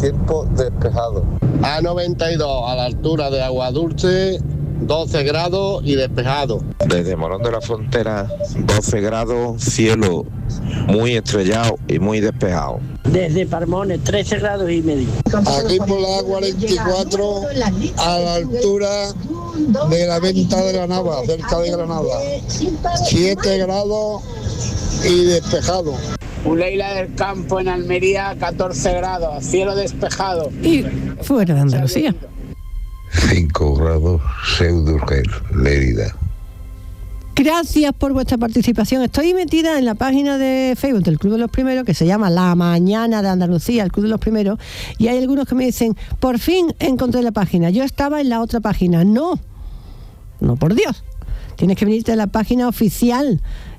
tiempo despejado. A92 a la altura de Aguadulce, 12 grados y despejado. Desde Morón de la Frontera, 12 grados, cielo muy estrellado y muy despejado. Desde Parmones, 13 grados y medio. Aquí por la 44, a la altura de la venta de Granada, cerca de Granada, 7 grados y despejado. Uleila del Campo en Almería, 14 grados, cielo despejado. Y fuera de Andalucía. 5 grados, Pseudurgel, Lérida. Gracias por vuestra participación. Estoy metida en la página de Facebook del Club de los Primeros, que se llama La Mañana de Andalucía, el Club de los Primeros, y hay algunos que me dicen, por fin encontré la página. Yo estaba en la otra página. No, por Dios. Tienes que venirte a la página oficial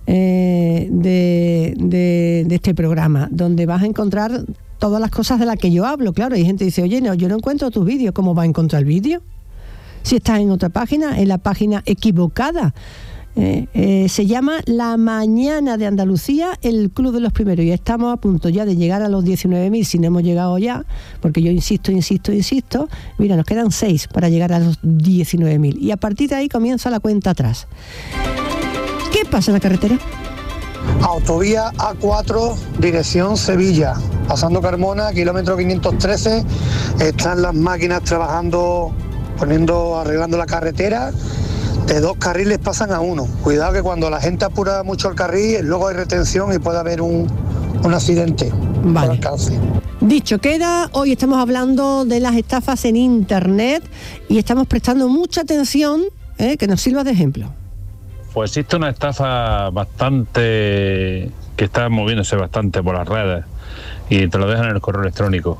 de este programa, donde vas a encontrar todas las cosas de las que yo hablo. Claro, hay gente que dice, oye, no, yo no encuentro tus vídeos. ¿Cómo va a encontrar el vídeo? Si estás en otra página, en la página equivocada. Se llama La Mañana de Andalucía, el Club de los Primeros, y estamos a punto ya de llegar a los 19.000, si no hemos llegado ya, porque yo insisto, mira, nos quedan 6 para llegar a los 19.000, y a partir de ahí comienza la cuenta atrás. ¿Qué pasa en la carretera? Autovía A4, dirección Sevilla, pasando Carmona, kilómetro 513, están las máquinas trabajando, arreglando la carretera. De 2 carriles pasan a 1. Cuidado que cuando la gente apura mucho el carril, luego hay retención y puede haber un accidente. Vale. Por alcance. Dicho queda, hoy estamos hablando de las estafas en Internet y estamos prestando mucha atención, que nos sirva de ejemplo. Pues existe una estafa que está moviéndose bastante por las redes y te lo dejan en el correo electrónico.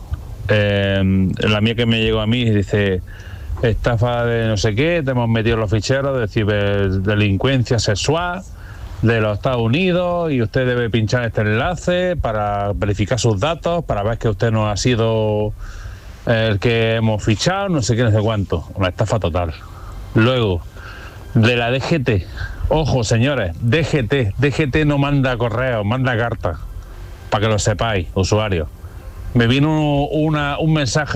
La mía que me llegó a mí dice: estafa de no sé qué, te hemos metido en los ficheros de ciberdelincuencia sexual de los Estados Unidos y usted debe pinchar este enlace para verificar sus datos, para ver que usted no ha sido el que hemos fichado, no sé qué, no sé cuánto. Una estafa total. Luego, de la DGT. Ojo, señores, DGT no manda correo, manda carta, para que lo sepáis, usuarios. Me vino un mensaje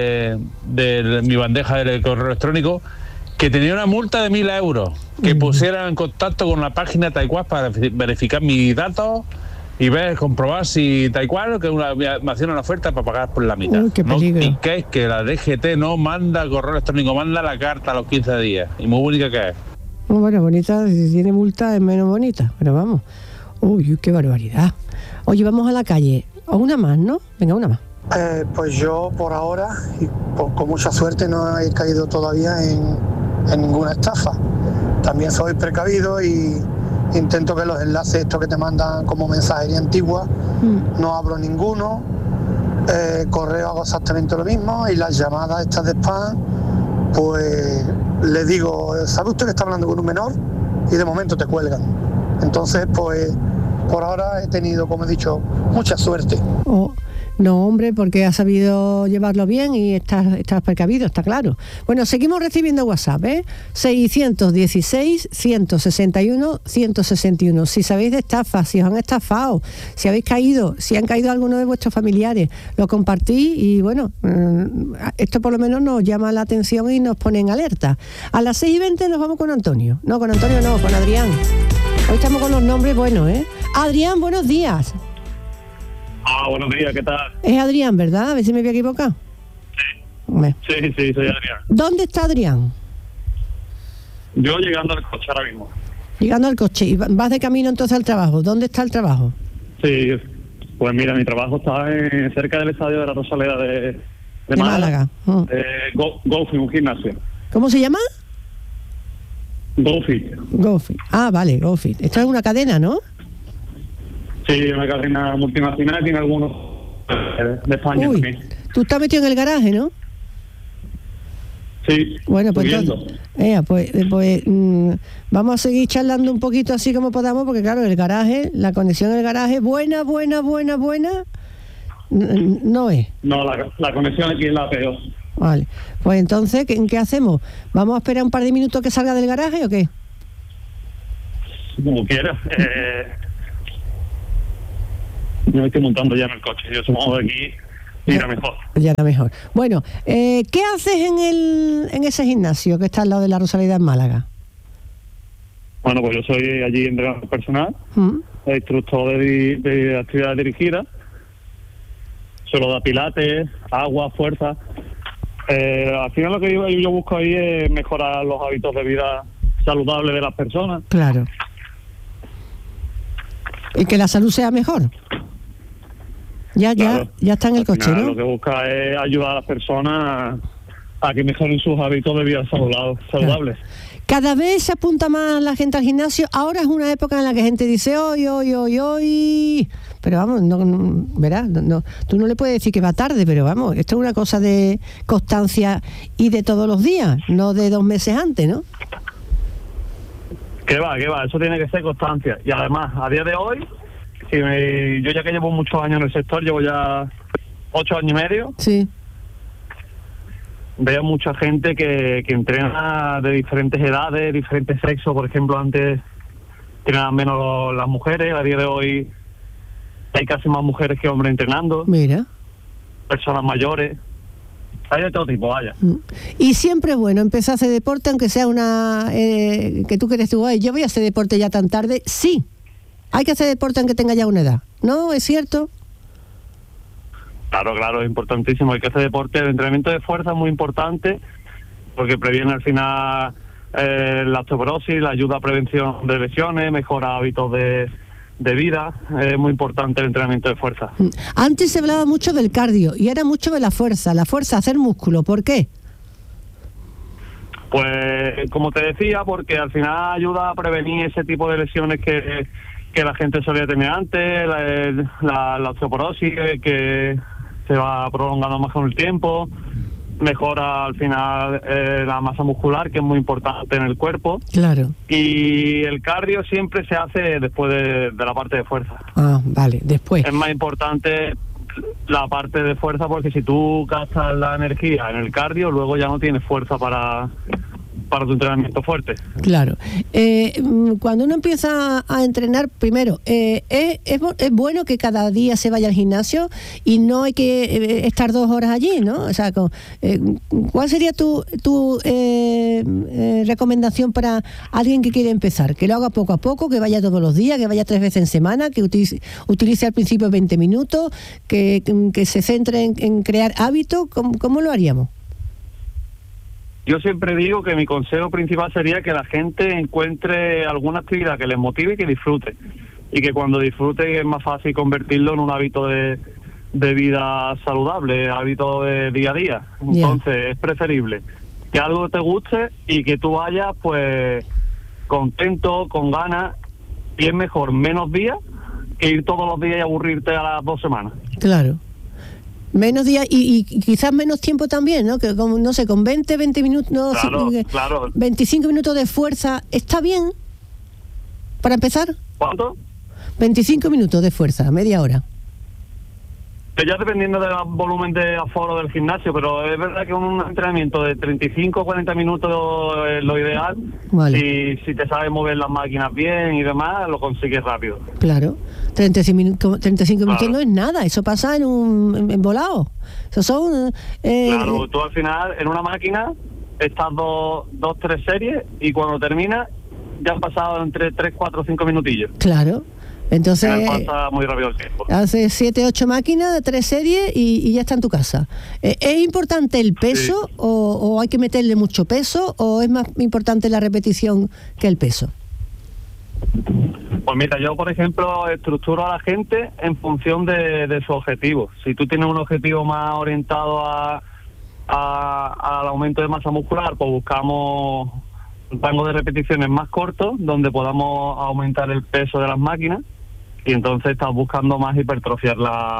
de mi bandeja del correo electrónico que tenía una multa de 1.000 euros, que pusiera en contacto con la página Taekwondo para verificar mis datos y comprobar si Taekwondo, que me hacía una oferta para pagar por la mitad. Qué peligro. Y que es que la DGT no manda correo electrónico, manda la carta a los 15 días. Y muy bonita que es. Bueno, bonita, si tiene multa es menos bonita, pero vamos. Uy, qué barbaridad. Oye, vamos a la calle. O una más, ¿no? Venga, una más. Pues yo por ahora, y con mucha suerte, no he caído todavía en ninguna estafa. También soy precavido y intento que los enlaces estos que te mandan como mensajería antigua, no abro ninguno. Correo hago exactamente lo mismo, y las llamadas estas de spam, pues le digo, ¿sabe usted que está hablando con un menor? Y de momento te cuelgan. Entonces, pues por ahora he tenido, como he dicho, mucha suerte. No, hombre, porque has sabido llevarlo bien y estás precavido, está claro. Bueno, seguimos recibiendo WhatsApp, 616-161-161. Si sabéis de estafas, si os han estafado, si habéis caído, si han caído alguno de vuestros familiares, lo compartís y bueno, esto por lo menos nos llama la atención y nos pone en alerta. A las 6:20 nos vamos con Antonio. No, con Antonio no, con Adrián. Hoy estamos con los nombres buenos, Adrián, buenos días. Buenos días, ¿qué tal? Es Adrián, ¿verdad? A ver si me voy a equivocar. Sí, soy Adrián. ¿Dónde está Adrián? Yo llegando al coche ahora mismo. Llegando al coche. ¿Y vas de camino entonces al trabajo? ¿Dónde está el trabajo? Sí, pues mira, mi trabajo está cerca del estadio de la Rosaleda de Málaga. GoFit, un gimnasio. ¿Cómo se llama? GoFit. GoFit. Vale, GoFit. Esto es una cadena, ¿no? Sí, una cadena multinacional, tiene algunos de España también. Tú estás metido en el garaje, ¿no? Sí. Bueno, pues vamos a seguir charlando un poquito así como podamos, porque claro, el garaje, la conexión del garaje, buena, no es. No, la conexión aquí es la peor. Vale, pues entonces, ¿qué hacemos? ¿Vamos a esperar un par de minutos que salga del garaje o qué? Como quieras. Yo me estoy montando ya en el coche. Yo supongo que aquí irá mejor. Ya era mejor. Bueno, ¿qué haces en ese gimnasio que está al lado de la Rosaleda en Málaga? Bueno, pues yo soy allí entrenador personal, instructor de actividades dirigidas, solo da pilates, agua, fuerza. Al final lo que yo busco ahí es mejorar los hábitos de vida saludables de las personas. Claro. Y que la salud sea mejor. Ya está en el coche, ¿no? Lo que busca es ayudar a las personas a que mejoren sus hábitos de vida saludables. Cada vez se apunta más la gente al gimnasio. Ahora es una época en la que gente dice hoy. Pero vamos, verás, tú no le puedes decir que va tarde, pero vamos, esto es una cosa de constancia y de todos los días, no de 2 meses antes, ¿no? Que va, eso tiene que ser constancia. Y además, a día de hoy, yo ya que llevo muchos años en el sector, llevo ya 8 años y medio. Sí. Veo mucha gente que entrena de diferentes edades, diferentes sexos. Por ejemplo, antes entrenaban menos las mujeres, a día de hoy hay casi más mujeres que hombres entrenando. Mira. Personas mayores. Hay de todo tipo, vaya. Y siempre es bueno empezar a hacer deporte, aunque sea que tú quieres yo voy a hacer deporte ya tan tarde. Sí, hay que hacer deporte aunque tenga ya una edad. ¿No? ¿Es cierto? Claro, es importantísimo. Hay que hacer deporte. El entrenamiento de fuerza es muy importante porque previene al final la osteoporosis, la ayuda a prevención de lesiones, mejora hábitos de vida. Es muy importante el entrenamiento de fuerza. Antes se hablaba mucho del cardio y ahora mucho de la fuerza, hacer músculo. ¿Por qué? Pues, como te decía, porque al final ayuda a prevenir ese tipo de lesiones que la gente solía tener antes, la osteoporosis que se va prolongando más con el tiempo, mejora al final la masa muscular, que es muy importante en el cuerpo. Claro. Y el cardio siempre se hace después de la parte de fuerza. Ah, vale, después. Es más importante la parte de fuerza porque si tú gastas la energía en el cardio, luego ya no tienes fuerza para tu entrenamiento fuerte. Claro. Cuando uno empieza a entrenar, primero, es bueno que cada día se vaya al gimnasio y no hay que estar 2 horas allí, ¿no? O sea, ¿cuál sería tu recomendación para alguien que quiere empezar? Que lo haga poco a poco, que vaya todos los días, que vaya 3 veces en semana, que utilice al principio 20 minutos, que se centre en crear hábitos. ¿Cómo lo haríamos? Yo siempre digo que mi consejo principal sería que la gente encuentre alguna actividad que les motive y que disfrute. Y que cuando disfrute es más fácil convertirlo en un hábito de vida saludable, hábito de día a día. Entonces es preferible que algo te guste y que tú vayas pues contento, con ganas, y es mejor menos días que ir todos los días y aburrirte a las 2 semanas. Claro. Menos días y quizás menos tiempo también, ¿no? Que no sé, con 20 minutos, no, claro. 25 minutos de fuerza, ¿está bien? ¿Para empezar? ¿Cuánto? 25 minutos de fuerza, media hora. Ya dependiendo del volumen de aforo del gimnasio, pero es verdad que un entrenamiento de 35 o 40 minutos es lo ideal. Vale. Si te sabes mover las máquinas bien y demás, lo consigues rápido. Claro. 35 minutos no es nada, eso pasa en volado. Eso son... Claro, tú al final en una máquina estás 2-3 series y cuando terminas ya han pasado entre 3, 4, 5 minutillos. Claro. Entonces pasa muy rápido el tiempo. Hace 7, 8 máquinas, 3 series y ya está en tu casa. ¿Es importante el peso o hay que meterle mucho peso o es más importante la repetición que el peso? Pues mira, yo por ejemplo estructuro a la gente en función de su objetivo. Si tú tienes un objetivo más orientado al aumento de masa muscular, pues buscamos un rango de repeticiones más corto donde podamos aumentar el peso de las máquinas y entonces estás buscando más hipertrofiar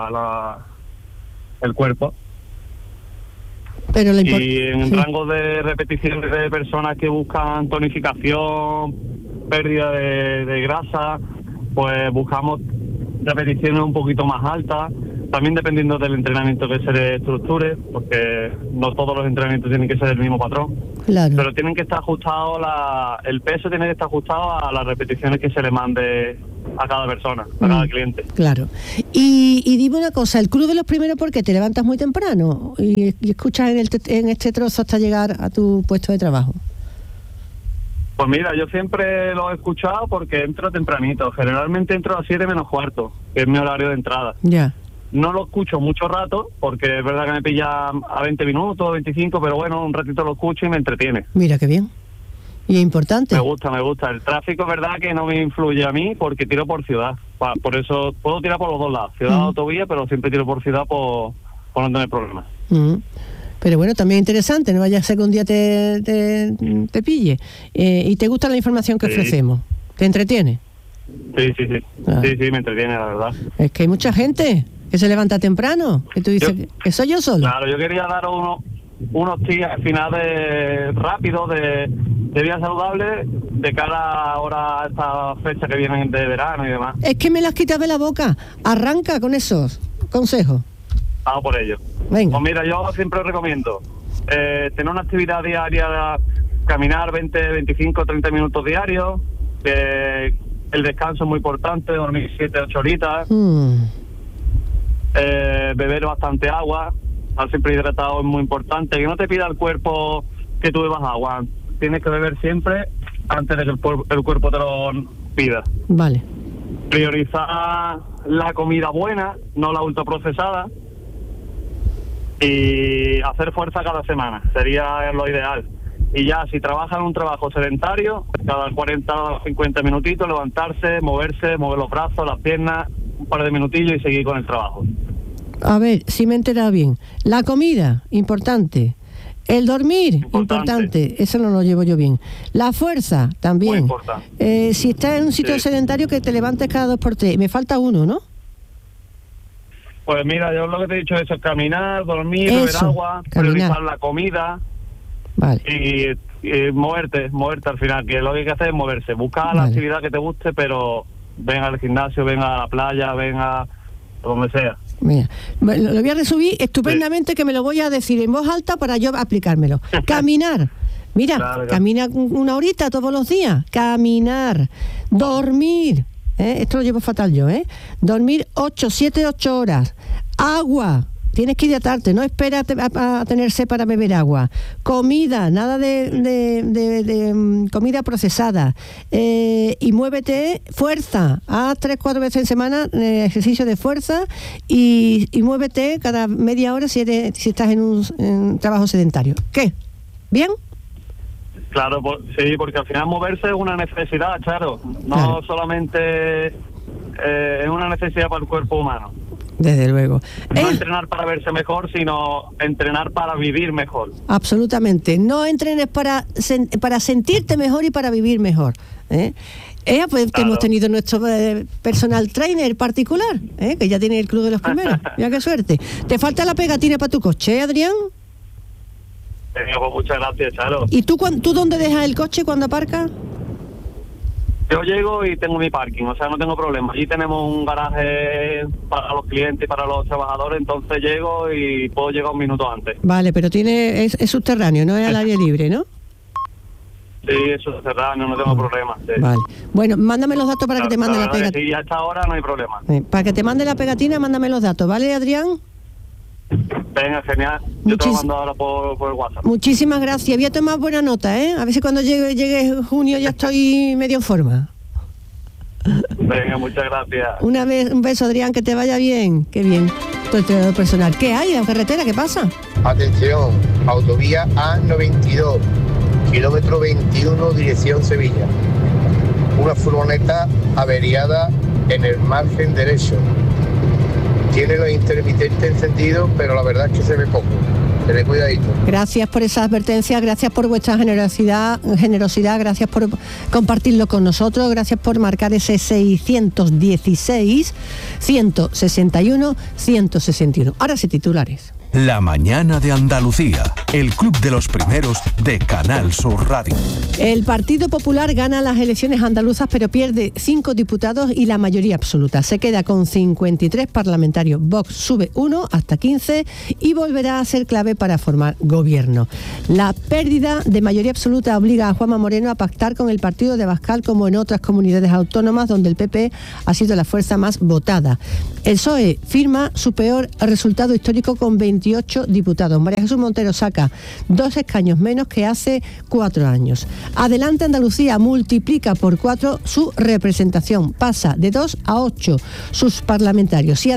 el cuerpo. Pero y en rango de repeticiones de personas que buscan tonificación, pérdida de grasa, pues buscamos repeticiones un poquito más altas, también dependiendo del entrenamiento que se le estructure, porque no todos los entrenamientos tienen que ser del mismo patrón. Claro. Pero tienen que estar ajustados, el peso tiene que estar ajustado a las repeticiones que se le mande a cada persona, a cada cliente. Claro. Y dime una cosa, el Club de los Primeros, ¿por qué? ¿Te levantas muy temprano y escuchas en este trozo hasta llegar a tu puesto de trabajo? Pues mira, yo siempre lo he escuchado porque entro tempranito. Generalmente entro a las 7 menos cuarto, que es mi horario de entrada. Ya. No lo escucho mucho rato, porque es verdad que me pilla a 20 minutos, 25, pero bueno, un ratito lo escucho y me entretiene. Mira, qué bien. Y es importante. Me gusta. El tráfico es verdad que no me influye a mí porque tiro por ciudad. Por eso puedo tirar por los dos lados, ciudad, autovía, pero siempre tiro por ciudad por no tener problemas. Pero bueno, también interesante, no vaya a ser que un día te pille. ¿Y te gusta la información que ofrecemos? ¿Te entretiene? Sí. Sí, me entretiene, la verdad. Es que hay mucha gente que se levanta temprano, que tú dices, que soy yo solo. Claro, yo quería daros unos tips finales rápidos de vida saludable de cara ahora a esta fecha que vienen de verano y demás. Es que me las quitas de la boca. Arranca con esos consejos. Vamos por ello. Venga. Pues mira, yo siempre recomiendo tener una actividad diaria, caminar 20, 25, 30 minutos diarios, el descanso es muy importante, dormir 7, 8 horitas, beber bastante agua, estar siempre hidratado es muy importante, que no te pida el cuerpo que tú bebas agua, tienes que beber siempre antes de que el cuerpo te lo pida. Vale. Priorizar la comida buena, no la ultraprocesada, y hacer fuerza cada semana, sería lo ideal. Y ya, si trabajas en un trabajo sedentario, cada 40 o 50 minutitos, levantarse, mover los brazos, las piernas, un par de minutillos y seguir con el trabajo. A ver, si me he enterado bien. La comida, importante. El dormir, importante. Eso no lo llevo yo bien. La fuerza, también. Muy importante. Si estás en un sitio sedentario, que te levantes cada 2 por 3. Me falta uno, ¿no? Pues mira, yo lo que te he dicho es caminar, dormir, beber agua, priorizar la comida. Vale. Y moverte al final, que lo que hay que hacer es moverse, buscar la actividad que te guste, pero ven al gimnasio, ven a la playa, ven a donde sea. Mira, lo voy a resumir estupendamente, que me lo voy a decir en voz alta para yo aplicármelo. Caminar. Mira, claro. Camina 1 horita todos los días. Caminar. Dormir. Esto lo llevo fatal yo, Dormir 7, 8 horas. Agua. Tienes que hidratarte, no esperas a tener sed para beber agua. Comida, nada de comida procesada. Y muévete, fuerza. Haz 3-4 veces en semana ejercicio de fuerza y muévete cada media hora si estás en un trabajo sedentario. ¿Qué? ¿Bien? Claro, sí, porque al final moverse es una necesidad, claro. No solamente es una necesidad para el cuerpo humano. Desde luego. No entrenar para verse mejor, sino entrenar para vivir mejor. Absolutamente. No entrenes para sentirte mejor y para vivir mejor. Pues que hemos tenido nuestro personal trainer particular, que ya tiene el Club de los Primeros. Mira qué suerte. ¿Te falta la pegatina para tu coche, Adrián? Pues muchas gracias, Charo. ¿Y tú dónde dejas el coche cuando aparcas? Yo llego y tengo mi parking, o sea, no tengo problema. Allí tenemos un garaje para los clientes y para los trabajadores, entonces llego y puedo llegar 1 minuto antes. Vale, pero es subterráneo, no es al aire libre, ¿no? Sí, es subterráneo, no tengo problema. Sí. Vale. Bueno, mándame los datos para que te mande la pegatina. Sí, a esta hora no hay problema. Para que te mande la pegatina, mándame los datos, ¿vale, Adrián? Venga, genial. Yo te lo mando ahora por el WhatsApp. Muchísimas gracias. Voy a tomar buena nota, A ver si cuando llegue junio ya estoy medio en forma. Venga, muchas gracias. Un beso, Adrián, que te vaya bien. Qué bien. Tu entrenador personal. ¿Qué hay en la carretera? ¿Qué pasa? Atención, autovía A92, kilómetro 21, dirección Sevilla. Una furgoneta averiada en el margen derecho. Tiene los intermitentes encendidos, pero la verdad es que se ve poco. Tened cuidadito. Gracias por esa advertencia, gracias por vuestra generosidad, gracias por compartirlo con nosotros, gracias por marcar ese 616 161 161. Ahora sí, titulares. La mañana de Andalucía. el club de los primeros de Canal Sur Radio. El Partido Popular gana las elecciones andaluzas, pero pierde 5 diputados y la mayoría absoluta. Se queda con 53 parlamentarios. Vox sube 1 hasta 15 y volverá a ser clave para formar gobierno. La pérdida de mayoría absoluta obliga a Juanma Moreno a pactar con el partido de Abascal, como en otras comunidades autónomas donde el PP ha sido la fuerza más votada. El PSOE firma su peor resultado histórico con 28 diputados. María Jesús Montero saca 2 escaños menos que hace 4 años. Adelante Andalucía multiplica por 4 su representación, pasa de 2 a 8 sus parlamentarios y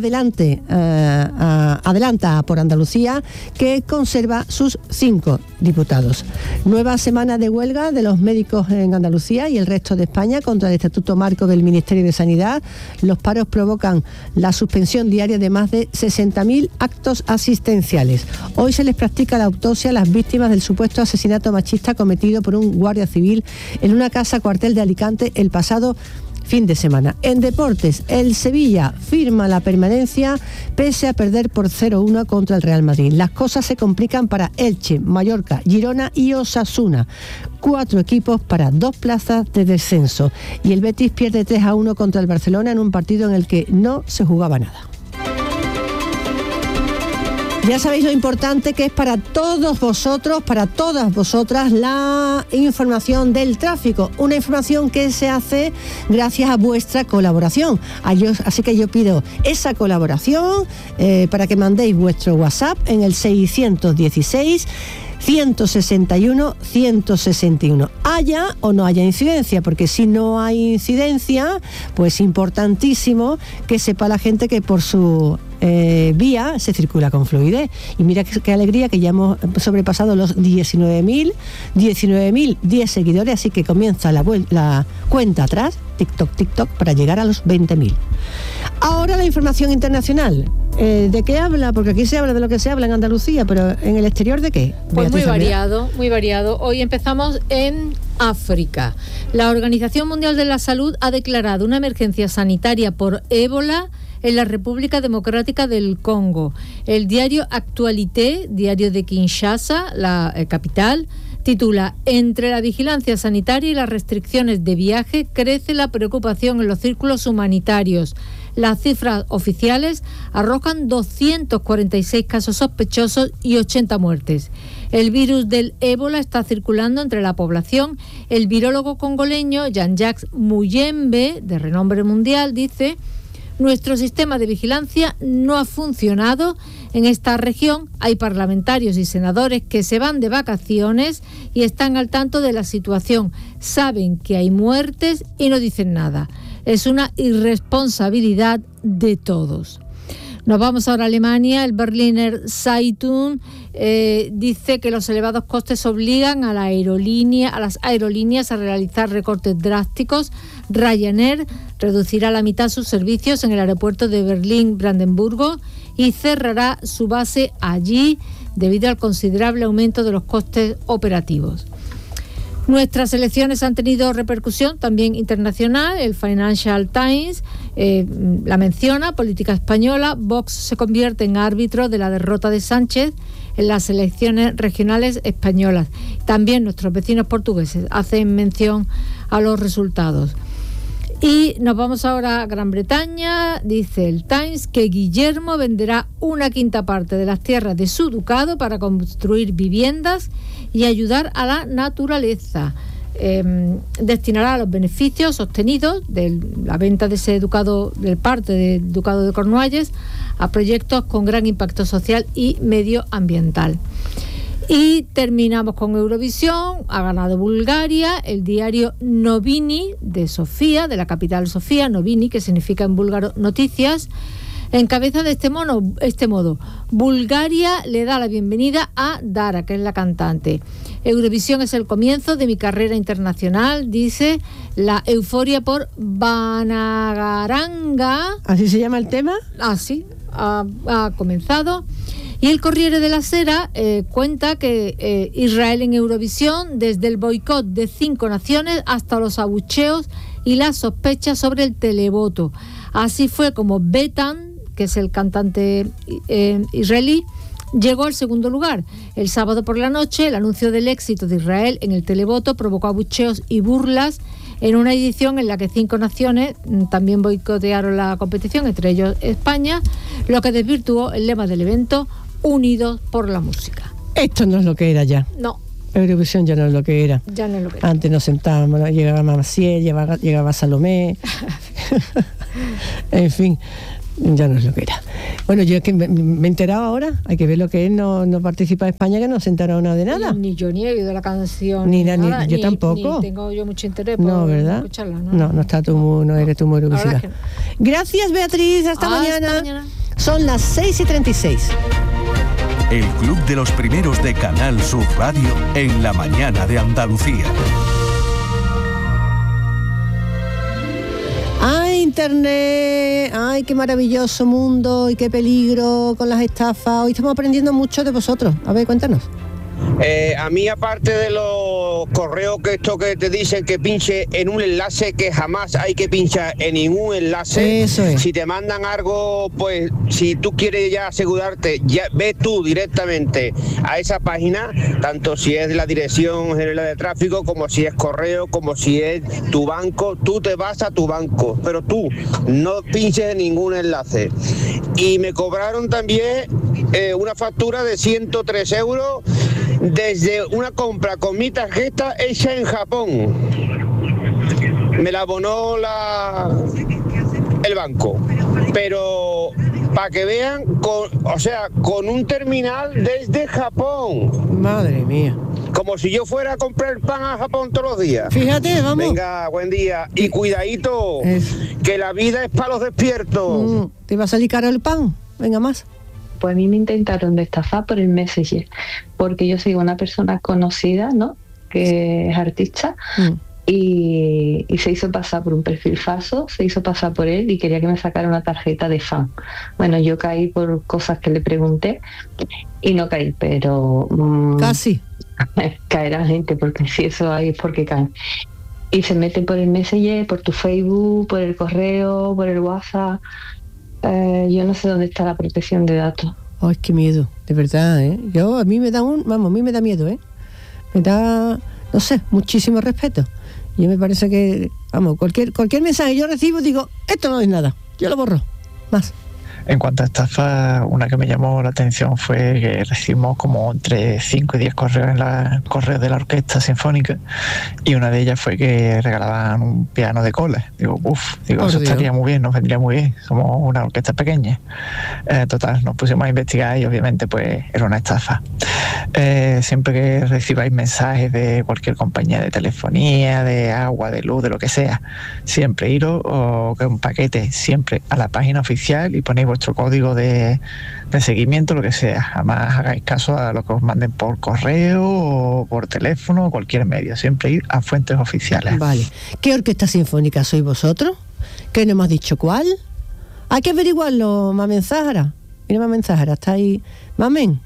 adelanta por Andalucía, que conserva sus 5 diputados. Nueva semana de huelga de los médicos en Andalucía y el resto de España contra el Estatuto Marco del Ministerio de Sanidad. Los paros provocan la suspensión diaria de más de 60.000 actos asistenciales. Hoy se les practica la autopsia a las víctimas del supuesto asesinato machista cometido por un guardia civil en una casa cuartel de Alicante el pasado fin de semana. En deportes, el Sevilla firma la permanencia pese a perder por 0-1 contra el Real Madrid. Las cosas se complican para Elche, Mallorca, Girona y Osasuna. 4 equipos para 2 plazas de descenso. Y el Betis pierde 3-1 contra el Barcelona en un partido en el que no se jugaba nada. Ya sabéis lo importante que es para todos vosotros, para todas vosotras, la información del tráfico. Una información que se hace gracias a vuestra colaboración. Así que yo pido esa colaboración para que mandéis vuestro WhatsApp en el 616 161 161. Haya o no haya incidencia, porque si no hay incidencia, pues importantísimo que sepa la gente que por su vía se circula con fluidez. Y mira qué alegría que ya hemos sobrepasado los 19.010 seguidores, así que comienza la cuenta atrás, TikTok, para llegar a los 20.000. Ahora la información internacional. ¿De qué habla? Porque aquí se habla de lo que se habla en Andalucía, pero ¿en el exterior de qué? Pues muy variado. Hoy empezamos en África. La Organización Mundial de la Salud ha declarado una emergencia sanitaria por ébola en la República Democrática del Congo. El diario Actualité, diario de Kinshasa, la capital, titula: entre la vigilancia sanitaria y las restricciones de viaje crece la preocupación en los círculos humanitarios. Las cifras oficiales arrojan 246 casos sospechosos y 80 muertes. El virus del ébola está circulando entre la población. El virólogo congoleño Jean-Jacques Muyembe, de renombre mundial, dice: nuestro sistema de vigilancia no ha funcionado. En esta región hay parlamentarios y senadores que se van de vacaciones y están al tanto de la situación. Saben que hay muertes y no dicen nada. Es una irresponsabilidad de todos. Nos vamos ahora a Alemania. El Berliner Zeitung dice que los elevados costes obligan a las aerolíneas a realizar recortes drásticos. Ryanair reducirá a la mitad sus servicios en el aeropuerto de Berlín-Brandenburgo y cerrará su base allí debido al considerable aumento de los costes operativos. Nuestras elecciones han tenido repercusión también internacional. El Financial Times la menciona: política española, Vox se convierte en árbitro de la derrota de Sánchez en las elecciones regionales españolas. También nuestros vecinos portugueses hacen mención a los resultados. Y nos vamos ahora a Gran Bretaña. Dice el Times que Guillermo venderá 1/5 parte de las tierras de su ducado para construir viviendas y ayudar a la naturaleza. Destinará los beneficios obtenidos de la venta de ese ducado, del parte del ducado de Cornualles, a proyectos con gran impacto social y medioambiental. Y terminamos con Eurovisión. Ha ganado Bulgaria. El diario Novini de Sofía, de la capital Sofía, Novini, que significa en búlgaro noticias, encabeza de este modo: Bulgaria le da la bienvenida a Dara, que es la cantante. Eurovisión es el comienzo de mi carrera internacional, dice. La euforia por Vanagaranga. ¿Así se llama el tema? Sí, ha comenzado. Y el Corriere della Sera cuenta que Israel en Eurovisión, desde el boicot de 5 naciones hasta los abucheos y las sospechas sobre el televoto. Así fue como Betan, que es el cantante israelí, llegó al segundo lugar. El sábado por la noche, el anuncio del éxito de Israel en el televoto provocó abucheos y burlas en una edición en la que 5 naciones también boicotearon la competición, entre ellos España, lo que desvirtuó el lema del evento, Unidos por la música. Esto no es lo que era ya. No. Eurovisión ya no es lo que era. Ya no es lo que era. Antes nos sentábamos, llegaba Maciel, llegaba Salomé. En fin, ya no es lo que era. Bueno, yo es que me he enterado ahora, hay que ver lo que es no participar en España, que no se enteraron nada de nada. Ni yo ni he oído la canción. Ni yo tampoco. Ni tengo yo mucho interés por escucharla. No eres tú muy Eurovisión. No. Gracias, Beatriz, hasta mañana. Son las 6:36. El Club de los Primeros de Canal Sur Radio en la mañana de Andalucía. ¡Ay, Internet! ¡Ay, qué maravilloso mundo y qué peligro con las estafas! Hoy estamos aprendiendo mucho de vosotros. A ver, cuéntanos. A mí, aparte de los correos que te dicen que pinche en un enlace, que jamás hay que pinchar en ningún enlace. Eso es. Si te mandan algo, pues si tú quieres ya asegurarte, ya ve tú directamente a esa página, tanto si es la Dirección General de Tráfico, como si es correo, como si es tu banco, tú te vas a tu banco, pero tú no pinches en ningún enlace. Y me cobraron también una factura de 103 euros desde una compra con mi tarjeta hecha en Japón. Me la abonó el banco, pero para que vean, con un terminal desde Japón. Madre mía. Como si yo fuera a comprar pan a Japón todos los días. Fíjate, vamos. Venga, buen día. Y cuidadito, que la vida es para los despiertos. ¿Te va a salir caro el pan? Venga, más. Pues a mí me intentaron de estafar por el Messenger, porque yo sigo una persona conocida, ¿no?, que es artista, y se hizo pasar por un perfil falso, se hizo pasar por él y quería que me sacara una tarjeta de fan. Bueno, yo caí por cosas que le pregunté y no caí, pero... casi. Caerá gente, porque si eso hay es porque caen. Y se meten por el Messenger, por tu Facebook, por el correo, por el WhatsApp. Yo no sé dónde está la protección de datos. Ay, qué miedo, de verdad, a mí me da miedo, me da, no sé, muchísimo respeto. Yo me parece que, cualquier mensaje que yo recibo, digo, esto no es nada, yo lo borro, más. En cuanto a estafa, una que me llamó la atención fue que recibimos como entre 5 y 10 correos en la correo de la Orquesta Sinfónica, y una de ellas fue que regalaban un piano de cola. Digo, eso estaría muy bien, nos vendría muy bien, somos una orquesta pequeña. Total, nos pusimos a investigar y obviamente pues era una estafa. Siempre que recibáis mensajes de cualquier compañía de telefonía, de agua, de luz, de lo que sea, siempre iros con un paquete siempre a la página oficial y ponéis vuestro código de seguimiento, lo que sea. Jamás hagáis caso a lo que os manden por correo o por teléfono o cualquier medio. Siempre ir a fuentes oficiales. Vale. ¿Qué orquesta sinfónica sois vosotros? ¿Que no me has dicho cuál? Hay que averiguarlo, Mamen Zahara. Mira, Mamen Zahara, está ahí. Mamen.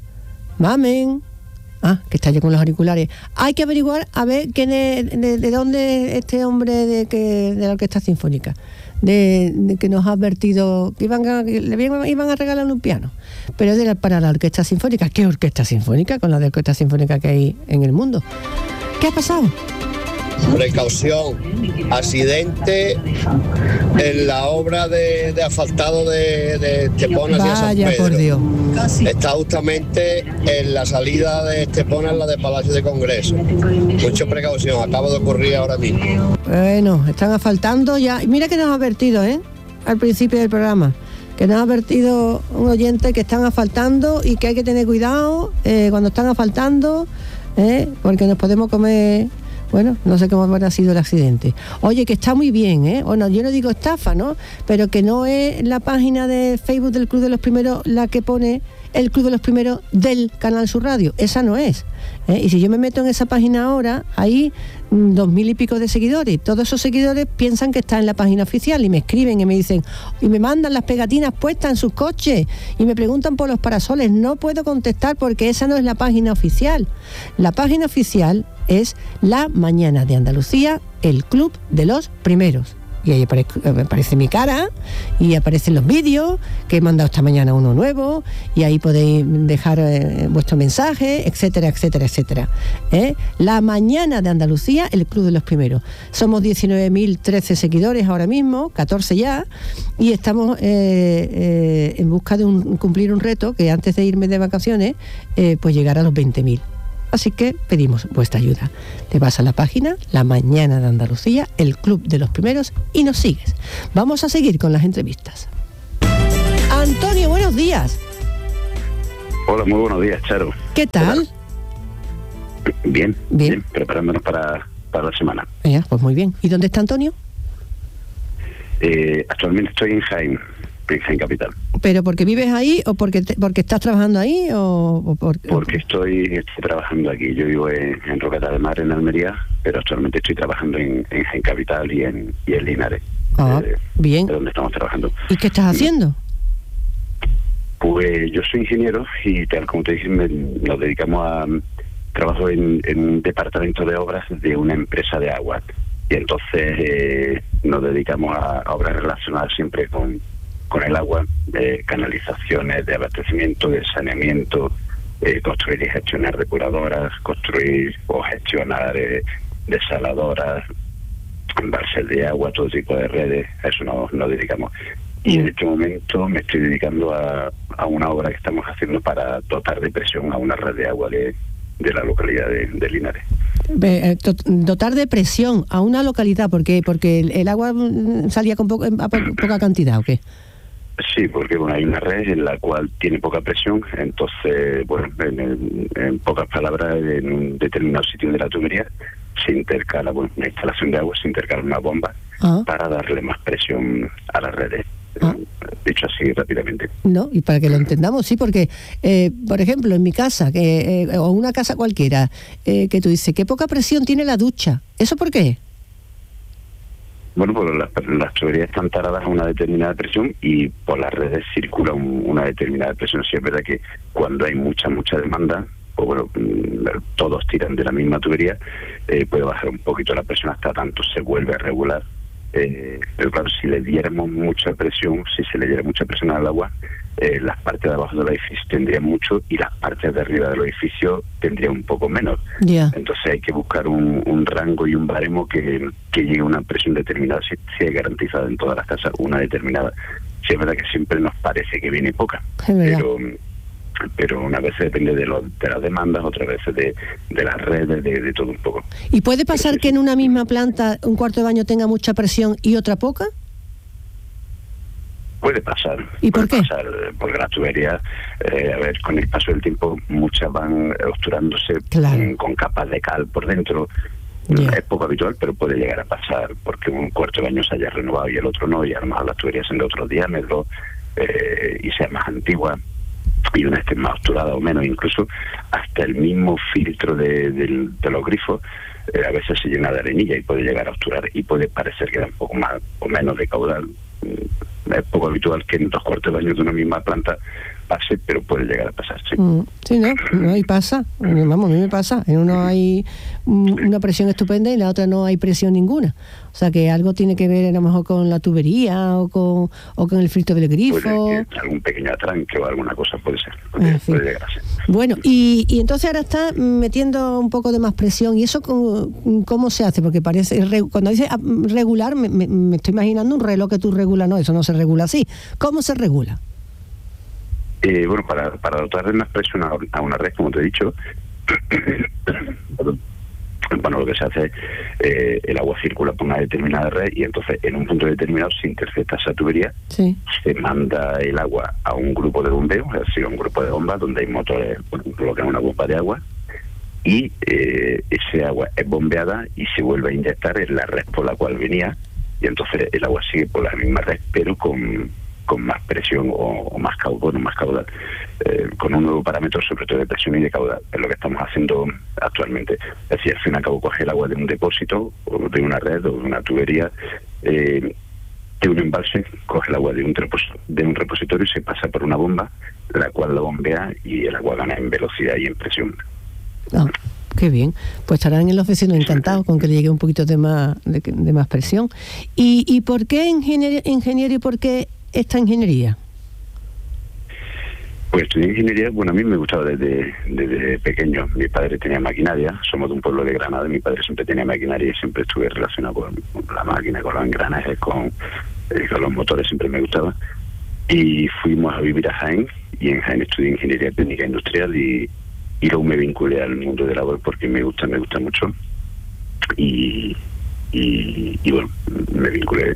Que está allí con los auriculares. Hay que averiguar a ver quién es, de dónde este hombre de la Orquesta Sinfónica, de que nos ha advertido que iban a regalar un piano, pero es para la Orquesta Sinfónica. ¿Qué Orquesta Sinfónica? Con la de Orquesta Sinfónica que hay en el mundo. ¿Qué ha pasado? Precaución, accidente en la obra de asfaltado de Estepona hacia San Pedro. Por Dios. Está justamente en la salida de Estepona, en la de Palacio de Congreso. Mucha precaución, acaba de ocurrir ahora mismo. Bueno, están asfaltando ya. Mira que nos ha advertido, al principio del programa, que nos ha advertido un oyente que están asfaltando y que hay que tener cuidado cuando están asfaltando, porque nos podemos comer... Bueno, no sé cómo habrá sido el accidente. Oye, que está muy bien, Bueno, yo no digo estafa, ¿no? Pero que no es la página de Facebook del Club de los Primeros la que pone el Club de los Primeros del Canal Sur Radio. Esa no es. Y si yo me meto en esa página ahora, hay 2.000 y pico de seguidores. Todos esos seguidores piensan que está en la página oficial y me escriben y me dicen, y me mandan las pegatinas puestas en sus coches y me preguntan por los parasoles. No puedo contestar porque esa no es la página oficial. La página oficial es La Mañana de Andalucía, el Club de los Primeros. y ahí aparece mi cara y aparecen los vídeos que he mandado esta mañana uno nuevo, y ahí podéis dejar vuestro mensaje, etcétera, etcétera, etcétera. La Mañana de Andalucía, el Club de los Primeros. Somos 19.013 seguidores ahora mismo, 14 ya, y estamos en busca de cumplir un reto que antes de irme de vacaciones, pues llegar a los 20.000. Así que pedimos vuestra ayuda. Te vas a la página La Mañana de Andalucía, el Club de los Primeros, y nos sigues. Vamos a seguir con las entrevistas. Antonio, buenos días. Hola, muy buenos días, Charo. ¿Qué tal? Bien, preparándonos para la semana. Pues muy bien. ¿Y dónde está Antonio? Actualmente estoy en Jaén Capital. ¿Pero porque vives ahí o porque estás trabajando ahí o porque estoy trabajando aquí? Yo vivo en Rocata de Mar, en Almería, pero actualmente estoy trabajando en Jaén Capital y en Linares. Bien. De donde estamos trabajando. ¿Y qué estás haciendo? Pues yo soy ingeniero y tal como te dije, nos dedicamos a trabajo en un departamento de obras de una empresa de agua, y entonces nos dedicamos a obras relacionadas siempre con el agua, canalizaciones de abastecimiento, de saneamiento, construir y gestionar depuradoras, construir o gestionar desaladoras, embalses de agua, todo tipo de redes. A eso nos dedicamos. Y en este momento me estoy dedicando a una obra que estamos haciendo para dotar de presión a una red de agua de la localidad de Linares. Dotar de presión a una localidad, porque el agua salía con poca cantidad, ¿o qué? Sí, porque hay una red en la cual tiene poca presión, entonces, en pocas palabras, en un determinado sitio de la tubería se intercala, una instalación de agua, se intercala una bomba para darle más presión a las redes. Dicho así rápidamente. No, y para que lo entendamos, sí, porque, por ejemplo, en mi casa, o una casa cualquiera, que tú dices, qué poca presión tiene la ducha. ¿Eso por qué? Bueno, pues las tuberías están taradas a una determinada presión y por las redes circula una determinada presión. Sí, es verdad que cuando hay mucha demanda, pues todos tiran de la misma tubería, puede bajar un poquito la presión hasta tanto se vuelve a regular. Pero claro, si le diéramos mucha presión, si se le diera mucha presión al agua, las partes de abajo del edificio tendrían mucho y las partes de arriba del edificio tendrían un poco menos. Entonces hay que buscar un rango y un baremo que llegue a una presión determinada, si hay garantizada en todas las casas una determinada. Sí, es verdad que siempre nos parece que viene poca, pero una vez depende de las demandas, otras veces de las redes, de todo un poco. ¿Y puede pasar que en una misma planta un cuarto de baño tenga mucha presión y otra poca? Puede pasar. ¿Y por qué? Porque las tuberías, con el paso del tiempo, muchas van obturándose con capas de cal por dentro. Es poco habitual, pero puede llegar a pasar porque un cuarto de baño se haya renovado y el otro no, y a lo mejor las tuberías son de otro diámetro y sea más antigua, y una esté más obturada o menos. Incluso hasta el mismo filtro de los grifos a veces se llena de arenilla y puede llegar a obturar y puede parecer que da un poco más o menos de caudal. Es poco habitual que en 2 cuartos de baño de una misma planta pase, pero puede llegar a pasar, sí. Sí, no, y pasa. Vamos, a mí me pasa. En uno hay una presión estupenda y en la otra no hay presión ninguna. O sea, que algo tiene que ver a lo mejor con la tubería o con el filtro del grifo. Algún pequeño atranque o alguna cosa puede ser. Puede llegar a ser. Bueno, y entonces ahora está metiendo un poco de más presión. ¿Y eso cómo se hace? Porque parece, cuando dice regular, me estoy imaginando un reloj que tú regulas. No, eso no se regula así. ¿Cómo se regula? Bueno, para dotar de más presión a una red, como te he dicho, bueno, lo que se hace, el agua circula por una determinada red y entonces en un punto determinado se intercepta esa tubería, se manda el agua a un grupo de bombeo, es decir, a un grupo de bombas donde hay motores, colocan una bomba de agua y ese agua es bombeada y se vuelve a inyectar en la red por la cual venía, y entonces el agua sigue por la misma red pero con más presión o más caudal, con un nuevo parámetro sobre todo de presión y de caudal. Es lo que estamos haciendo actualmente. Es decir, al fin y al cabo coge el agua de un depósito o de una red o de una tubería, de un embalse, coge el agua de un repositorio y se pasa por una bomba, la cual lo bombea y el agua gana en velocidad y en presión. Qué bien. Pues estarán en los vecinos encantados con que le llegue un poquito de más presión. ¿Y por qué ingeniero y por qué esta ingeniería? Pues estudié ingeniería, bueno, a mí me gustaba desde pequeño. Mi padre tenía maquinaria, somos de un pueblo de Granada, mi padre siempre tenía maquinaria y siempre estuve relacionado con la máquina, con los engranajes, con los motores, siempre me gustaba. Y fuimos a vivir a Jaén, y en Jaén estudié ingeniería técnica industrial y luego me vinculé al mundo de la web porque me gusta mucho. Y bueno, me vinculé...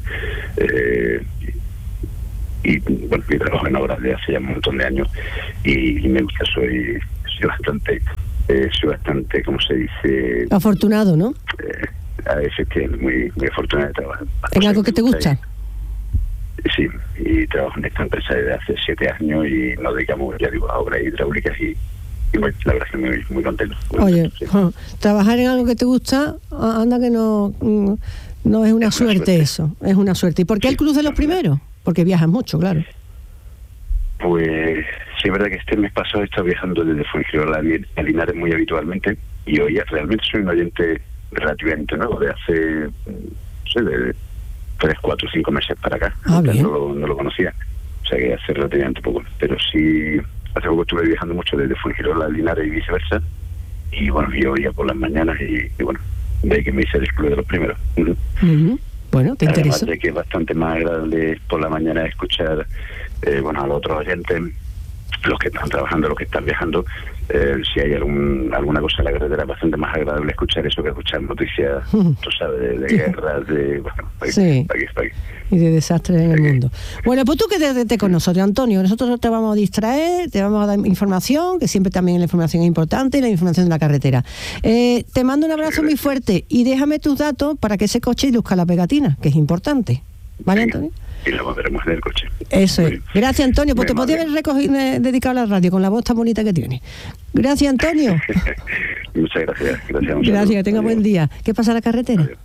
y bueno, mi trabajo en obras de hace ya un montón de años y me gusta, soy bastante, ¿cómo se dice? Afortunado, ¿no? Muy afortunado de trabajar. ¿En algo que te gusta? Sí, y trabajo en esta empresa desde hace 7 años y nos dedicamos, ya digo, a obras hidráulicas y bueno, la verdad es que muy contento. Oye, sí. Trabajar en algo que te gusta, anda que no es una suerte eso, es una suerte. ¿Y por qué el Club de los Primeros? Porque viajas mucho, claro. Pues sí, es verdad que este mes pasado he estado viajando desde Fuengirola a Linares muy habitualmente y hoy realmente soy un oyente relativamente nuevo, de hace, de 3, 4, 5 meses para acá. Ah, bien. No lo conocía, o sea que hace relativamente poco. Pero sí, hace poco estuve viajando mucho desde Fuengirola a Linares y viceversa. Y bueno, yo oía por las mañanas y bueno, de ahí que me hice el Club de los Primeros. Uh-huh. Bueno, ¿te interesa? Además de que es bastante más agradable por la mañana escuchar a los otros oyentes, los que están trabajando, los que están viajando. Si hay alguna cosa en la carretera, es bastante más agradable escuchar eso que escuchar noticias, tú sabes, de guerras, de... Bueno, sí. Aquí. Y de desastres en el mundo. Bueno, pues tú quédate con nosotros, Antonio. Nosotros te vamos a distraer, te vamos a dar información, que siempre también la información es importante, y la información de la carretera. Te mando un abrazo muy fuerte y déjame tus datos para que ese coche luzca la pegatina, que es importante. ¿Vale, Antonio? Y lo mandaremos en el coche. Eso es. Gracias, Antonio. Pues te podía haber dedicado a la radio con la voz tan bonita que tienes. Gracias, Antonio. Muchas gracias. Gracias, que tenga buen día. ¿Qué pasa en la carretera? Adiós.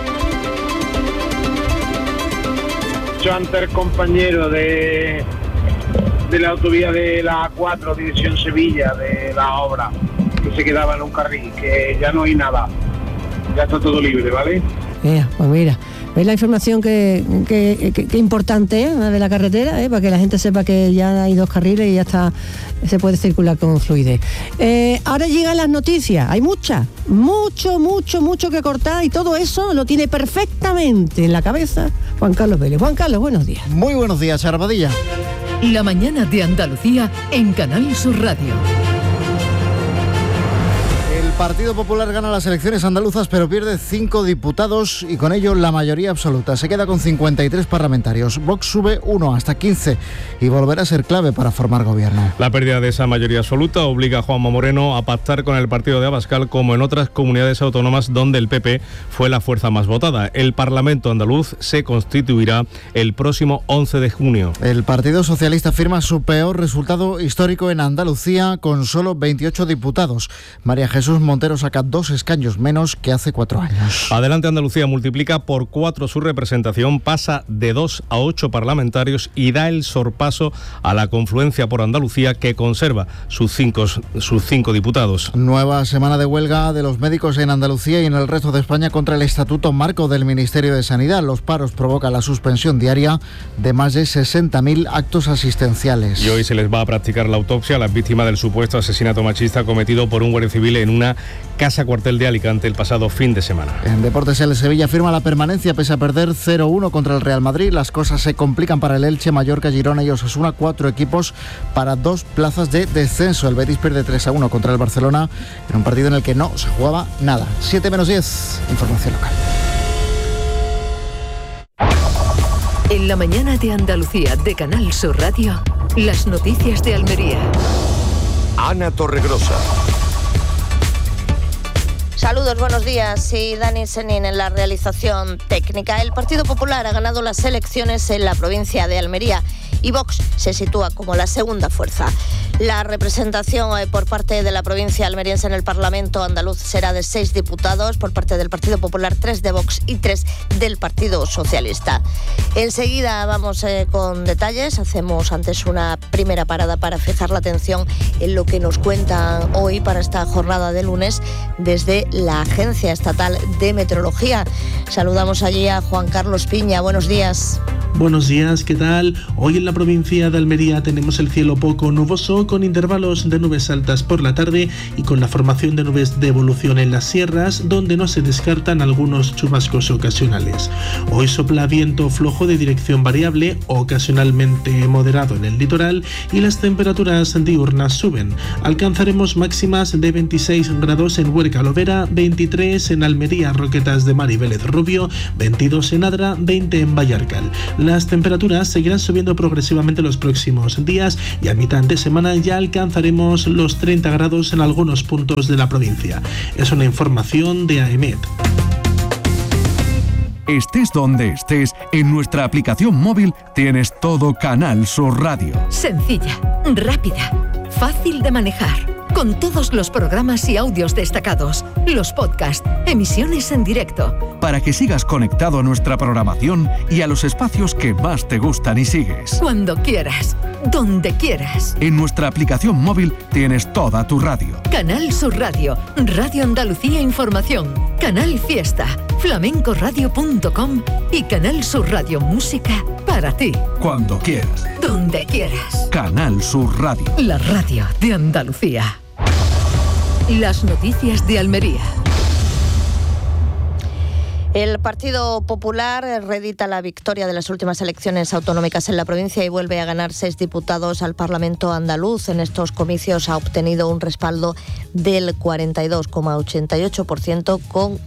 Yo antes compañero de la autovía de la A4, dirección Sevilla, de la obra, que se quedaba en un carril, que ya no hay nada. Ya está todo libre, ¿vale? Pues mira, ¿ves la información que importante es de la carretera? Para que la gente sepa que ya hay 2 carriles y ya está, se puede circular con fluidez. Ahora llegan las noticias, hay mucho que cortar y todo eso lo tiene perfectamente en la cabeza Juan Carlos Vélez. Juan Carlos, buenos días. Muy buenos días, Charbadilla. La mañana de Andalucía en Canal Sur Radio. El Partido Popular gana las elecciones andaluzas, pero pierde 5 diputados y con ello la mayoría absoluta. Se queda con 53 parlamentarios. Vox sube 1 hasta 15 y volverá a ser clave para formar gobierno. La pérdida de esa mayoría absoluta obliga a Juanma Moreno a pactar con el partido de Abascal, como en otras comunidades autónomas donde el PP fue la fuerza más votada. El Parlamento andaluz se constituirá el próximo 11 de junio. El Partido Socialista firma su peor resultado histórico en Andalucía con solo 28 diputados. María Jesús Montero saca 2 escaños menos que hace 4 años. Adelante Andalucía multiplica por 4 su representación, pasa de 2 a 8 parlamentarios y da el sorpaso a la Confluencia por Andalucía, que conserva sus 5 diputados. Nueva semana de huelga de los médicos en Andalucía y en el resto de España contra el Estatuto Marco del Ministerio de Sanidad. Los paros provocan la suspensión diaria de más de 60.000 actos asistenciales. Y hoy se les va a practicar la autopsia a las víctimas del supuesto asesinato machista cometido por un guardia civil en una casa cuartel de Alicante el pasado fin de semana. En Deportes, el Sevilla firma la permanencia pese a perder 0-1 contra el Real Madrid. Las cosas se complican para el Elche, Mallorca, Girona y Osasuna. 4 equipos para 2 plazas de descenso. El Betis pierde 3-1 contra el Barcelona en un partido en el que no se jugaba nada. 7:10, información local. En la mañana de Andalucía de Canal Sur Radio, las noticias de Almería. Ana Torregrosa. Saludos, buenos días. Y Dani Senin en la realización técnica. El Partido Popular ha ganado las elecciones en la provincia de Almería y Vox se sitúa como la segunda fuerza. La representación por parte de la provincia almeriense en el Parlamento andaluz será de 6 diputados, por parte del Partido Popular 3 de Vox y 3 del Partido Socialista. Enseguida vamos con detalles. Hacemos antes una primera parada para fijar la atención en lo que nos cuentan hoy para esta jornada de lunes desde la Agencia Estatal de Meteorología. Saludamos allí a Juan Carlos Piña. Buenos días. Buenos días, ¿qué tal? Hoy en la provincia de Almería tenemos el cielo poco nuboso, con intervalos de nubes altas por la tarde y con la formación de nubes de evolución en las sierras, donde no se descartan algunos chubascos ocasionales. Hoy sopla viento flojo de dirección variable, ocasionalmente moderado en el litoral, y las temperaturas diurnas suben. Alcanzaremos máximas de 26 grados en Huerca Lovera, 23 en Almería, Roquetas de Mar y Vélez Rubio, 22 en Adra, 20 en Vallarcal. Las temperaturas seguirán subiendo progresivamente los próximos días y a mitad de semana ya alcanzaremos los 30 grados en algunos puntos de la provincia. Es una información de AEMET. Estés donde estés, en nuestra aplicación móvil tienes todo Canal Sur Radio. Sencilla, rápida, fácil de manejar, con todos los programas y audios destacados, los podcasts, emisiones en directo. Para que sigas conectado a nuestra programación y a los espacios que más te gustan y sigues. Cuando quieras, donde quieras. En nuestra aplicación móvil tienes toda tu radio. Canal Sur Radio, Radio Andalucía Información, Canal Fiesta, flamencoradio.com y Canal Sur Radio Música para ti. Cuando quieras. Donde quieras. Canal Sur Radio. La radio de Andalucía. Las noticias de Almería. El Partido Popular reedita la victoria de las últimas elecciones autonómicas en la provincia y vuelve a ganar 6 diputados al Parlamento andaluz. En estos comicios ha obtenido un respaldo del 42,88% con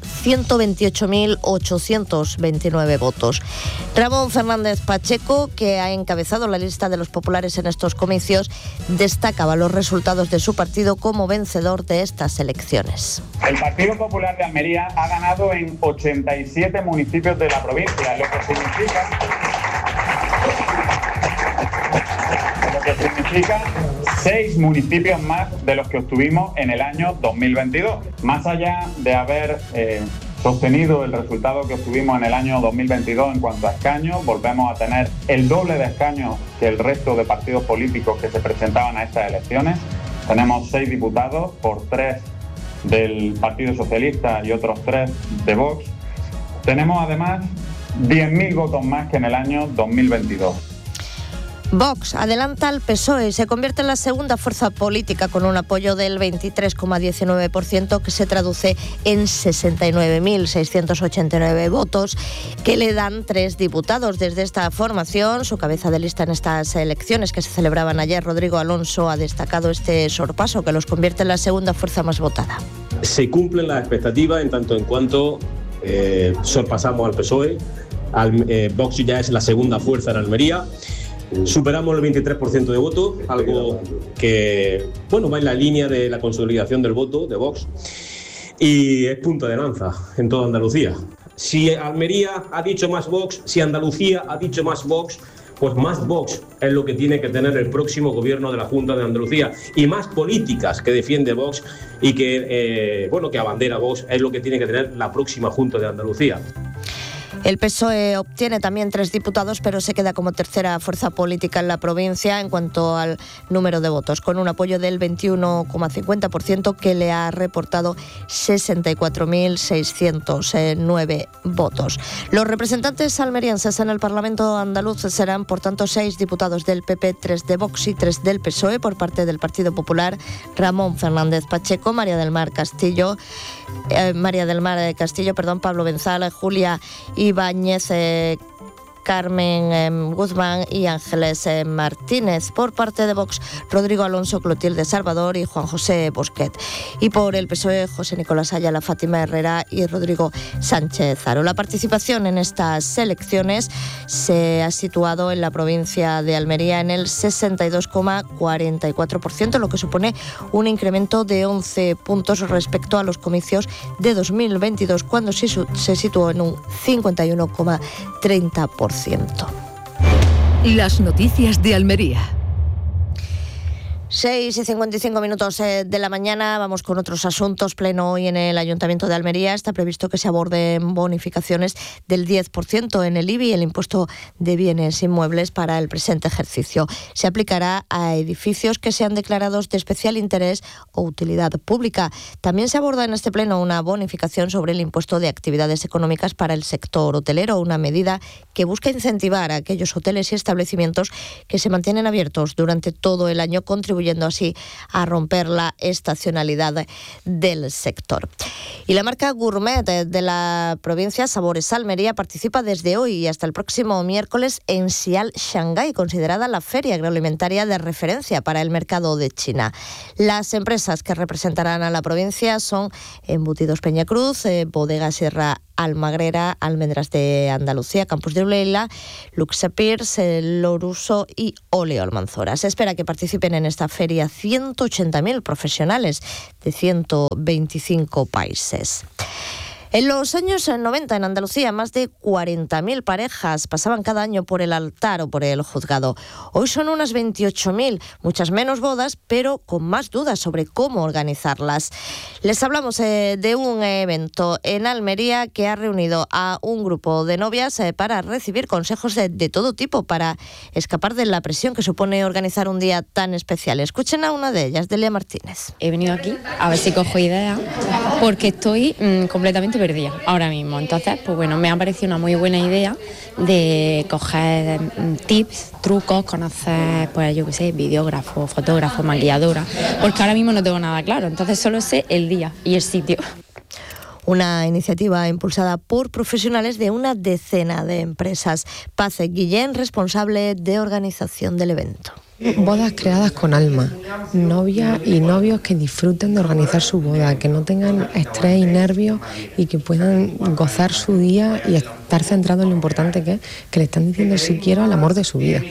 128.829 votos. Ramón Fernández Pacheco, que ha encabezado la lista de los populares en estos comicios, destacaba los resultados de su partido como vencedor de estas elecciones. El Partido Popular de Almería ha ganado en 87 municipios de la provincia, lo que significa 6 municipios más de los que obtuvimos en el año 2022. Más allá de haber sostenido el resultado que obtuvimos en el año 2022 en cuanto a escaños, volvemos a tener el doble de escaños que el resto de partidos políticos que se presentaban a estas elecciones. Tenemos 6 diputados, por 3 del Partido Socialista y otros 3 de Vox. Tenemos además 10.000 votos más que en el año 2022. Vox adelanta al PSOE y se convierte en la segunda fuerza política con un apoyo del 23,19% que se traduce en 69.689 votos que le dan 3 diputados. Desde esta formación, su cabeza de lista en estas elecciones que se celebraban ayer, Rodrigo Alonso, ha destacado este sorpaso que los convierte en la segunda fuerza más votada. Se cumplen las expectativas en tanto en cuanto sorpasamos al PSOE. Vox ya es la segunda fuerza en Almería. Superamos el 23% de votos, algo que va en la línea de la consolidación del voto de Vox y es punta de lanza en toda Andalucía. Si Almería ha dicho más Vox, si Andalucía ha dicho más Vox, pues más Vox es lo que tiene que tener el próximo gobierno de la Junta de Andalucía y más políticas que defiende Vox y que abandera Vox es lo que tiene que tener la próxima Junta de Andalucía. El PSOE obtiene también 3 diputados, pero se queda como tercera fuerza política en la provincia en cuanto al número de votos, con un apoyo del 21,50% que le ha reportado 64.609 votos. Los representantes almerienses en el Parlamento andaluz serán, por tanto, 6 diputados del PP, 3 de Vox y 3 del PSOE. Por parte del Partido Popular, Ramón Fernández Pacheco, María del Mar Castillo, Pablo Benzal, Julia Ibáñez, Carmen Guzmán y Ángeles Martínez. Por parte de Vox, Rodrigo Alonso, Clotilde Salvador y Juan José Bosquet. Y por el PSOE, José Nicolás Ayala, Fátima Herrera y Rodrigo Sánchez Haro. La participación en estas elecciones se ha situado en la provincia de Almería en el 62,44%, lo que supone un incremento de 11 puntos respecto a los comicios de 2022, cuando se situó en un 51,30%. Las noticias de Almería. 6:55 de la mañana, vamos con otros asuntos. Pleno hoy en el Ayuntamiento de Almería. Está previsto que se aborden bonificaciones del 10% en el IBI, el impuesto de bienes inmuebles, para el presente ejercicio. Se aplicará a edificios que sean declarados de especial interés o utilidad pública. También se aborda en este pleno una bonificación sobre el impuesto de actividades económicas para el sector hotelero, una medida que busca incentivar a aquellos hoteles y establecimientos que se mantienen abiertos durante todo el año, contribuyendo así a romper la estacionalidad del sector. Y la marca Gourmet de la provincia Sabores Almería participa desde hoy y hasta el próximo miércoles en Sial Shanghái, considerada la feria agroalimentaria de referencia para el mercado de China. Las empresas que representarán a la provincia son Embutidos Peñacruz, Bodega Sierra Almagrera, Almendras de Andalucía, Campos de Uleila, Luxepirs, Loruso y Oleo Almanzora. Se espera que participen en esta feria 180.000 profesionales de 125 países. En los años 90 en Andalucía, más de 40.000 parejas pasaban cada año por el altar o por el juzgado. Hoy son unas 28.000, muchas menos bodas, pero con más dudas sobre cómo organizarlas. Les hablamos de un evento en Almería que ha reunido a un grupo de novias para recibir consejos de todo tipo para escapar de la presión que supone organizar un día tan especial. Escuchen a una de ellas, Delia Martínez. He venido aquí a ver si cojo ideas porque estoy completamente perdida ahora mismo. Entonces, pues bueno, me ha parecido una muy buena idea de coger tips, trucos, conocer, pues yo qué sé, videógrafo, fotógrafo, maquilladora, porque ahora mismo no tengo nada claro, entonces solo sé el día y el sitio. Una iniciativa impulsada por profesionales de una decena de empresas. Paz Guillén, responsable de organización del evento. Bodas creadas con alma, novias y novios que disfruten de organizar su boda, que no tengan estrés y nervios y que puedan gozar su día y estar centrados en lo importante que es, que le están diciendo si quiero al amor de su vida.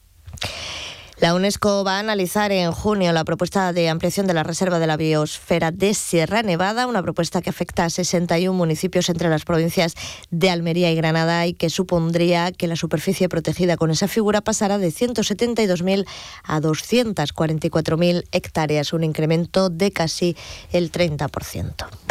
La UNESCO va a analizar en junio la propuesta de ampliación de la Reserva de la Biosfera de Sierra Nevada, una propuesta que afecta a 61 municipios entre las provincias de Almería y Granada y que supondría que la superficie protegida con esa figura pasara de 172.000 a 244.000 hectáreas, un incremento de casi el 30%.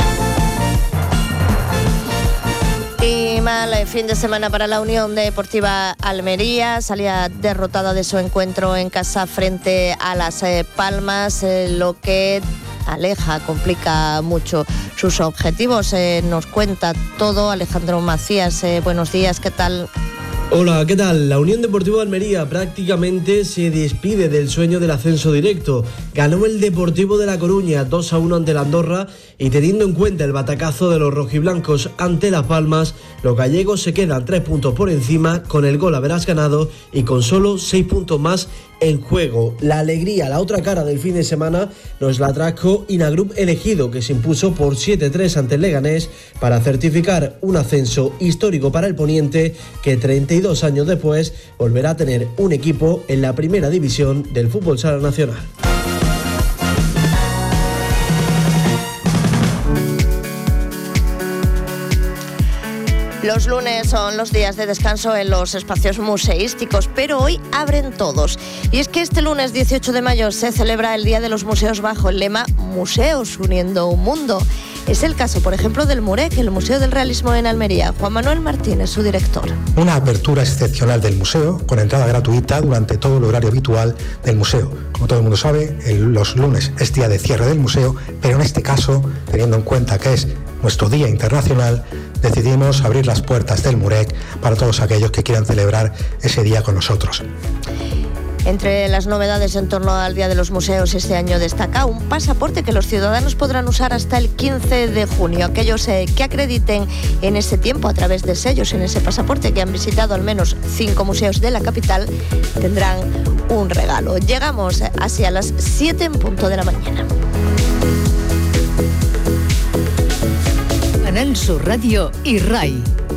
Y mal fin de semana para la Unión Deportiva Almería. Salía derrotada de su encuentro en casa frente a Las Palmas, lo que aleja, complica mucho sus objetivos. Nos cuenta todo Alejandro Macías. Buenos días, ¿qué tal? Hola, ¿qué tal? La Unión Deportiva Almería prácticamente se despide del sueño del ascenso directo. Ganó el Deportivo de La Coruña 2-1 ante la Andorra y teniendo en cuenta el batacazo de los rojiblancos ante Las Palmas, los gallegos se quedan 3 puntos por encima con el gol haberás ganado y con solo 6 puntos más en juego. La alegría, la otra cara del fin de semana, nos la trajo Inagrup Elegido, que se impuso por 7-3 ante el Leganés para certificar un ascenso histórico para el Poniente, que 32 años después volverá a tener un equipo en la primera división del fútbol sala nacional. Los lunes son los días de descanso en los espacios museísticos, pero hoy abren todos. Y es que este lunes 18 de mayo se celebra el Día de los Museos bajo el lema Museos uniendo un mundo. Es el caso, por ejemplo, del MUREC, el Museo del Realismo en Almería. Juan Manuel Martínez, su director. Una apertura excepcional del museo, con entrada gratuita durante todo el horario habitual del museo. Como todo el mundo sabe, los lunes es día de cierre del museo, pero en este caso, teniendo en cuenta que es nuestro Día Internacional, decidimos abrir las puertas del MUREC para todos aquellos que quieran celebrar ese día con nosotros. Entre las novedades en torno al Día de los Museos este año destaca un pasaporte que los ciudadanos podrán usar hasta el 15 de junio. Aquellos que acrediten en ese tiempo a través de sellos en ese pasaporte que han visitado al menos 5 museos de la capital tendrán un regalo. Llegamos hacia las 7 en punto de la mañana. Canal Sur Radio y RAI.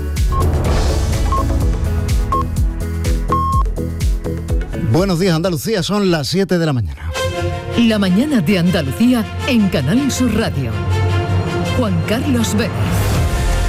Buenos días, Andalucía, son las 7 de la mañana. La mañana de Andalucía en Canal Sur Radio. Juan Carlos Vélez.